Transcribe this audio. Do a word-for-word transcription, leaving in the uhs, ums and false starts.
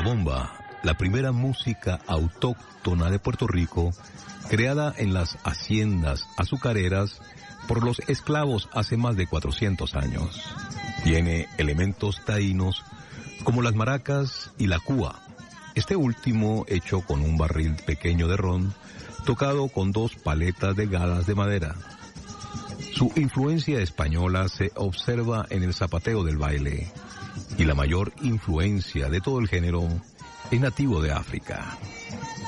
bomba, la primera música autóctona de Puerto Rico, creada en las haciendas azucareras por los esclavos hace más de cuatrocientos años. Tiene elementos taínos como las maracas y la cúa, este último hecho con un barril pequeño de ron, tocado con dos paletas delgadas de madera. Su influencia española se observa en el zapateo del baile, y la mayor influencia de todo el género es nativo de África.